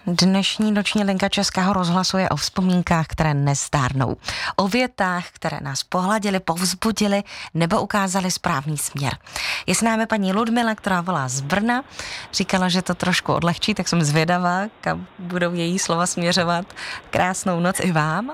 Dnešní noční linka Českého rozhlasu je o vzpomínkách, které nestárnou. O větách, které nás pohladily, povzbudily nebo ukázaly správný směr. Je s námi paní Ludmila, která volá z Brna. Říkala, že to trošku odlehčí, tak jsem zvědavá, kam budou její slova směřovat. Krásnou noc i vám.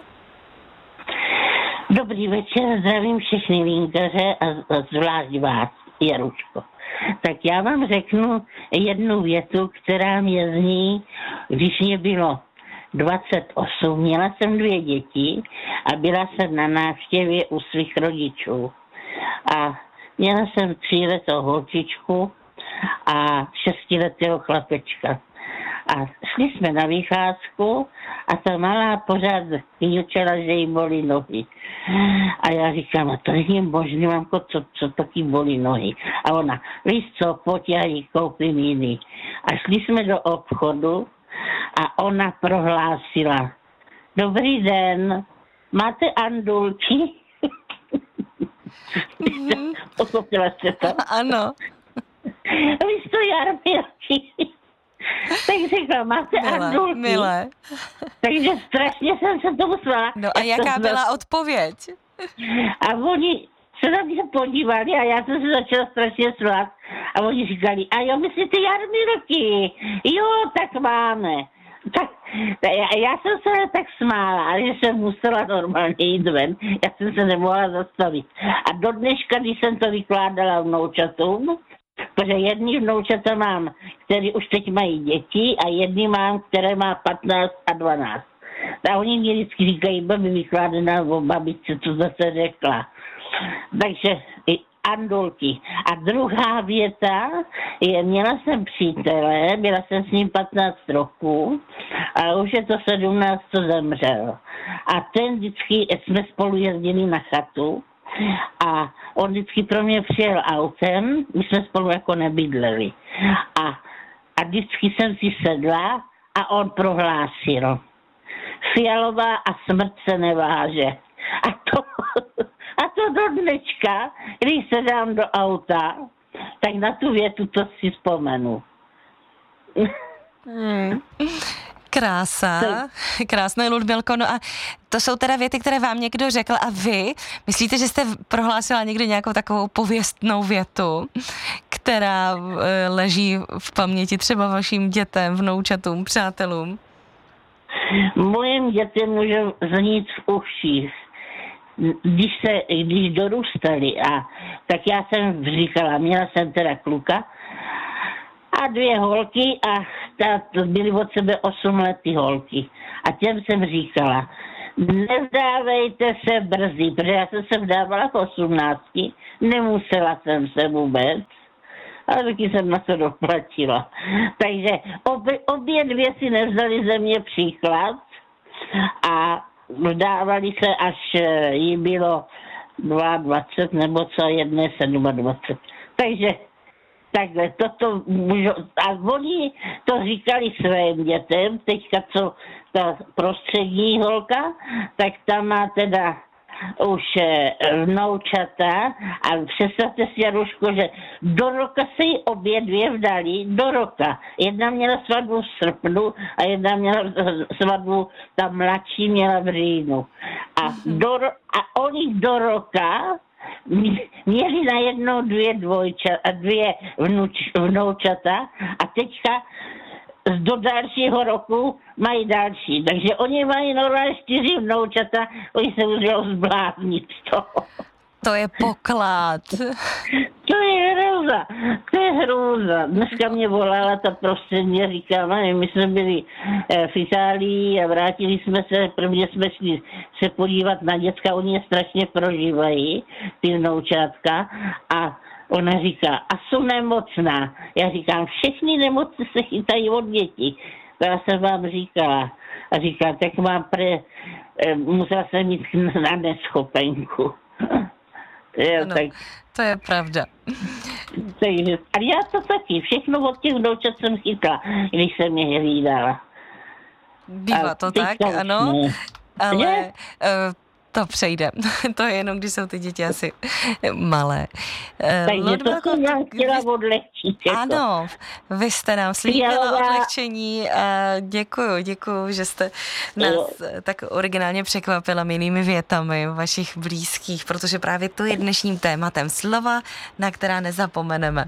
Dobrý večer, zdravím všechny linkaře a zvlášť vás, Jaruško. Tak já vám řeknu jednu větu, která mě zní, když mě bylo 28, měla jsem 2 děti a byla jsem na návštěvě u svých rodičů. A měla jsem 3letou holčičku a 6letého chlapečka. A šli jsme na vycházku a ta malá pořád kňučela, že jí bolí nohy. A já říkám, a to není možné, mamko, co taky bolí nohy. A ona, víš co, pojď, já jí koupím jiný. A šli jsme do obchodu a ona prohlásila, dobrý den, máte andulky? Pochopila jste to? Ano. Víš co, Jarmilky? Tak řekla, máte andulky? Milé. Takže strašně jsem se tomu smála. No a jaká byla odpověď? A oni se na mě podívali a já jsem se začala strašně smát. A oni říkali, a jo, myslíte Jarmilky? Jo, tak máme. Tak, já jsem se tak smála, že jsem musela normálně jít ven. Já jsem se nemohla zastavit. A do dneška, když jsem to vykládala vnoučatům, protože jedný vnoučata mám, který už teď mají děti a jedný mám, které má 15 a 12. A oni mě vždycky říkají, babi vykládaná o babičce, co zase řekla. Takže andulky. A druhá věta je, měla jsem přítele, byla jsem s ním 15 roků, ale už je to 17, co zemřel. A ten vždycky, jsme spolu jezdili na chatu, a on vždycky pro mě přijel autem, my jsme spolu jako nebydleli. A vždycky jsem si sedla a on prohlásil, Fialová a smrt se neváže. A to do dneška, když se dám do auta, tak na tu větu to si vzpomenu. Krása, krásné Ludmilko. No a to jsou teda věty, které vám někdo řekl a vy myslíte, že jste prohlásila někdy nějakou takovou pověstnou větu, která leží v paměti třeba vašim dětem, vnoučatům, přátelům? Mojím dětem může znít v uších. Když dorůstali, tak já jsem říkala, měla jsem teda kluka a 2 holky a byly od sebe 8letý holky. A těm jsem říkala, nevdávejte se brzy, protože já jsem se vdávala v 18, nemusela jsem se vůbec, ale taky jsem na to doplatila. Takže obě 2 si nevzali ze mě příklad a vdávali se, až jí bylo 22 nebo co, jedné 27. Takže takhle, toto můžu, a oni to říkali svým dětem, teďka co ta prostřední holka, tak ta má teda už vnoučata a představte si, Jaruško, že do roka se jí obě 2 vdali, do roka. Jedna měla svatbu v srpnu a jedna měla svatbu, ta mladší měla v říjnu. A oni do roka měli najednou 2 vnoučata a teďka do dalšího roku mají další. Takže oni mají normálně 4 vnoučata, oni se můžou zbláznit z toho. To je poklad. To je hrůza. To je hrůza. Dneska mě volala ta prostředně, říkám, my jsme byli v Itálii a vrátili jsme se, prvně jsme šli se podívat na děcka, oni je strašně prožívají, ty vnoučátka, a ona říká, a jsou nemocná. Já říkám, všechny nemoci se chytají od dětí. To já jsem vám říkala. A říká, tak musela jsem mít na neschopenku. Ano, tak, to je pravda. Takže, ale já to taky, všechno od těch vnoučat jsem chytla, když jsem je hlídala. Bývá to tak, ano, ale To přejde. To je jenom, když jsou ty děti asi malé. Takže to jsem vám chtěla odlehčit. Ano, vy jste nám slíbila odlehčení. Děkuju, že jste nás tak originálně překvapila milými větami vašich blízkých, protože právě to je dnešním tématem. Slova, na která nezapomeneme.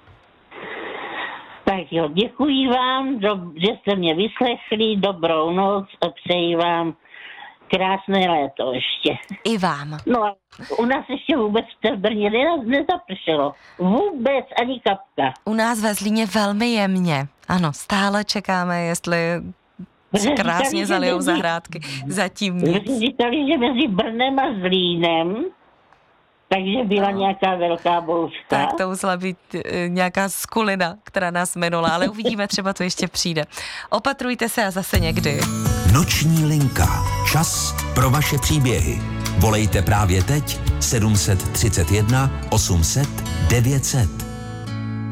Tak jo, děkuji vám, že jste mě vyslechli, dobrou noc a přeji vám krásné léto ještě. I vám. No a u nás ještě vůbec v Brně nezapršelo. Vůbec ani kapka. U nás ve Zlíně velmi jemně. Ano, stále čekáme, jestli krásně zalijou zahrádky. Zatím nic. Říkali, že mezi Brnem a Zlínem, takže byla nějaká velká bouřka. Tak to musela být nějaká skulina, která nás minula, ale uvidíme, třeba to ještě přijde. Opatrujte se a zase někdy. Noční linka. Čas pro vaše příběhy. Volejte právě teď 731 800 900.